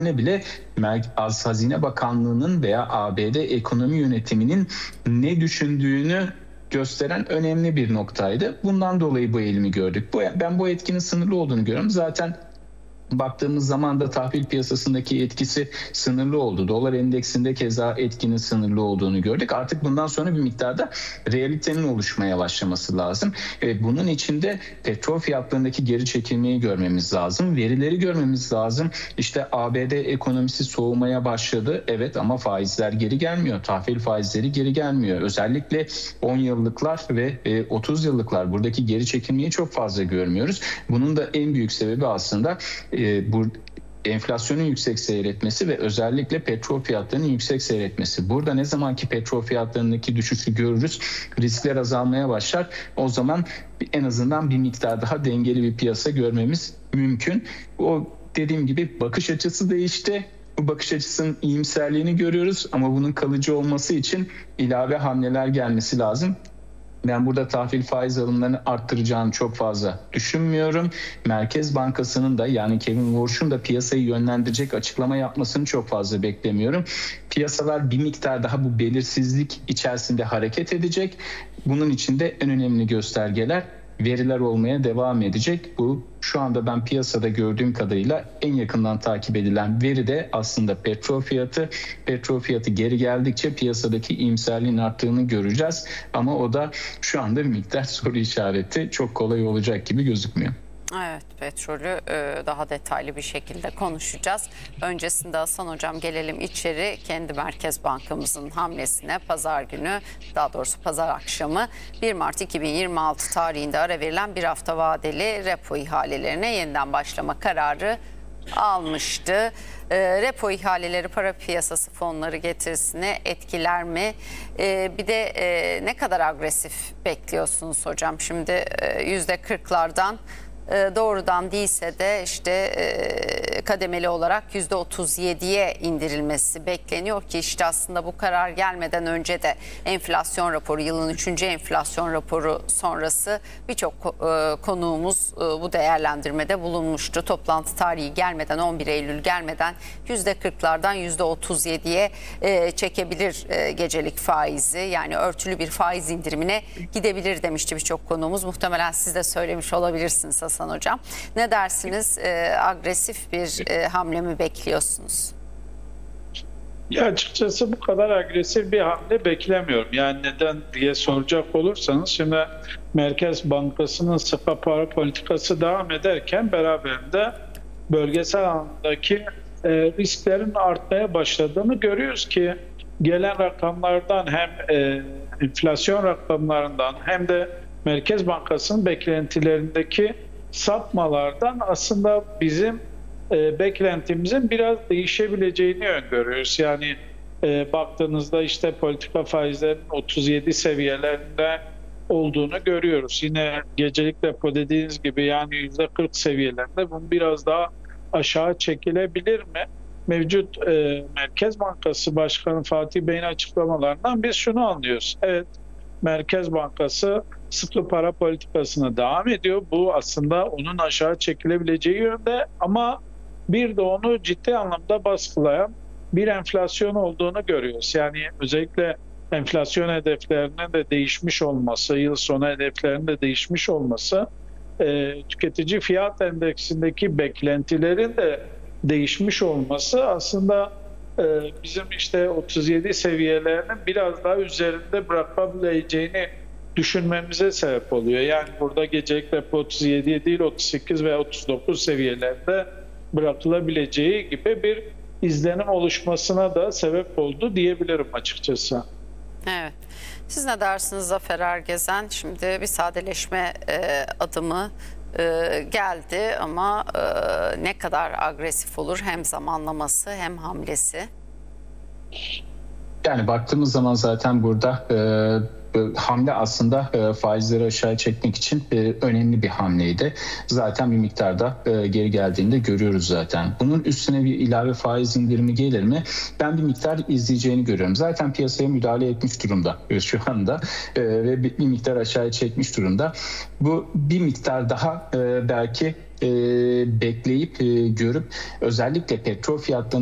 bile Hazine Bakanlığı'nın veya ABD ekonomi yönetiminin ne düşündüğünü gösteren önemli bir noktaydı. Bundan dolayı bu eğilimi gördük. Ben bu etkinin sınırlı olduğunu görüyorum. Zaten baktığımız zaman da tahvil piyasasındaki etkisi sınırlı oldu. Dolar endeksinde keza etkinin sınırlı olduğunu gördük. Artık bundan sonra bir miktarda realitenin oluşmaya başlaması lazım. Bunun için de petrol fiyatlarındaki geri çekilmeyi görmemiz lazım. Verileri görmemiz lazım. İşte ABD ekonomisi soğumaya başladı. Evet, ama faizler geri gelmiyor. Tahvil faizleri geri gelmiyor. Özellikle 10 yıllıklar ve 30 yıllıklar, buradaki geri çekilmeyi çok fazla görmüyoruz. Bunun da en büyük sebebi aslında bu enflasyonun yüksek seyretmesi ve özellikle petrol fiyatlarının yüksek seyretmesi. Burada ne zaman ki petrol fiyatlarındaki düşüşü görürüz, riskler azalmaya başlar. O zaman en azından bir miktar daha dengeli bir piyasa görmemiz mümkün. O dediğim gibi bakış açısı değişti. Bu bakış açısının iyimserliğini görüyoruz ama bunun kalıcı olması için ilave hamleler gelmesi lazım. Ben burada tahvil faiz alımlarını arttıracağını çok fazla düşünmüyorum. Merkez Bankası'nın da, yani Kevin Warsh'un da piyasayı yönlendirecek açıklama yapmasını çok fazla beklemiyorum. Piyasalar bir miktar daha bu belirsizlik içerisinde hareket edecek. Bunun için de en önemli göstergeler veriler olmaya devam edecek. Bu şu anda ben piyasada gördüğüm kadarıyla en yakından takip edilen veri de aslında petrol fiyatı. Petrol fiyatı geri geldikçe piyasadaki iyimserliğin arttığını göreceğiz. Ama o da şu anda bir miktar soru işareti, çok kolay olacak gibi gözükmüyor. Evet, petrolü daha detaylı bir şekilde konuşacağız. Öncesinde Hasan Hocam gelelim içeri, kendi Merkez Bankamızın hamlesine. Pazar günü, daha doğrusu pazar akşamı 1 Mart 2026 tarihinde ara verilen bir hafta vadeli repo ihalelerine yeniden başlama kararı almıştı. Repo ihaleleri para piyasası fonları getirisine etkiler mi? Bir de ne kadar agresif bekliyorsunuz hocam? Şimdi %40'lardan doğrudan değilse de işte kademeli olarak %37'ye indirilmesi bekleniyor ki işte aslında bu karar gelmeden önce de enflasyon raporu, yılın 3. enflasyon raporu sonrası birçok konuğumuz bu değerlendirmede bulunmuştu. Toplantı tarihi gelmeden, 11 Eylül gelmeden %40'lardan %37'ye çekebilir gecelik faizi, yani örtülü bir faiz indirimine gidebilir demişti birçok konuğumuz. Muhtemelen siz de söylemiş olabilirsiniz Hasan Hocam. Ne dersiniz? Agresif bir hamle mi bekliyorsunuz? Ya açıkçası bu kadar agresif bir hamle beklemiyorum. Yani neden diye soracak olursanız, şimdi Merkez Bankası'nın sıkı para politikası devam ederken beraberinde bölgesel alandaki risklerin artmaya başladığını görüyoruz ki gelen rakamlardan, hem enflasyon rakamlarından hem de Merkez Bankası'nın beklentilerindeki sapmalardan aslında bizim beklentimizin biraz değişebileceğini öngörüyoruz. Yani baktığınızda işte politika faizlerinin 37 seviyelerinde olduğunu görüyoruz. Yine gecelik repo dediğiniz gibi, yani %40 seviyelerinde, bunu biraz daha aşağı çekilebilir mi? Mevcut Merkez Bankası Başkanı Fatih Bey'in açıklamalarından biz şunu anlıyoruz. Evet, Merkez Bankası sıkı para politikasına devam ediyor. Bu aslında onun aşağı çekilebileceği yönde, ama bir de onu ciddi anlamda baskılayan bir enflasyon olduğunu görüyoruz. Yani özellikle enflasyon hedeflerinin de değişmiş olması, yıl sonu hedeflerinin de değişmiş olması, tüketici fiyat endeksindeki beklentilerin de değişmiş olması aslında bizim işte 37 seviyelerinin biraz daha üzerinde bırakabileceğini düşünmemize sebep oluyor. Yani burada gecelik repo 37 değil 38 veya 39 seviyelerde bırakılabileceği gibi bir izlenim oluşmasına da sebep oldu diyebilirim açıkçası. Evet. Siz ne dersiniz Zafer Ergezen? Şimdi bir sadeleşme adımı geldi ama ne kadar agresif olur hem zamanlaması hem hamlesi? Yani baktığımız zaman zaten burada hamle aslında faizleri aşağı çekmek için önemli bir hamleydi. Zaten bir miktarda geri geldiğini de görüyoruz zaten. Bunun üstüne bir ilave faiz indirimi gelir mi? Ben bir miktar izleyeceğini görüyorum. Zaten piyasaya müdahale etmiş durumda şu anda ve bir miktar aşağıya çekmiş durumda. Bu bir miktar daha belki bekleyip görüp özellikle petrol fiyatlarının